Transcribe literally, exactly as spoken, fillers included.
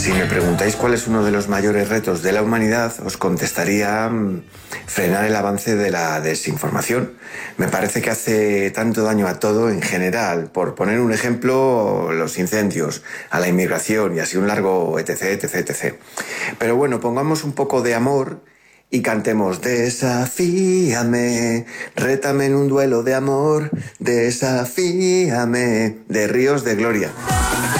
Si me preguntáis cuál es uno de los mayores retos de la humanidad, os contestaría mm, frenar el avance de la desinformación. Me parece que hace tanto daño a todo en general. Por poner un ejemplo, los incendios, a la inmigración y así un largo etc, etc, etcétera. Pero bueno, pongamos un poco de amor y cantemos: desafíame, rétame en un duelo de amor, desafíame, de Ríos de Gloria.